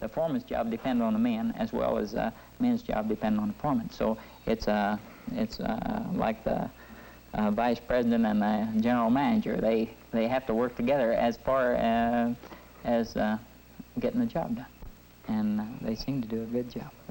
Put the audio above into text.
the foreman's job depends on the men as well as men's job depends on the foreman. So it's like the vice president and the general manager. They have to work together as far as getting the job done, and they seem to do a good job.